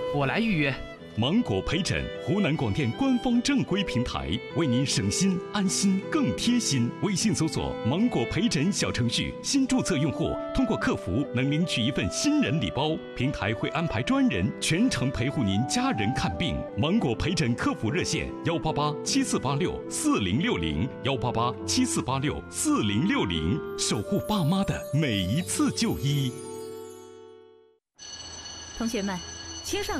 我来预约。 芒果陪诊，湖南广电官方正规平台，为您省心、安心、更贴心。微信搜索“芒果陪诊”小程序，新注册用户通过客服能领取一份新人礼包，平台会安排专人全程陪护您家人看病。芒果陪诊客服热线18874864060，18874864060，守护爸妈的每一次就医。 同学们，青少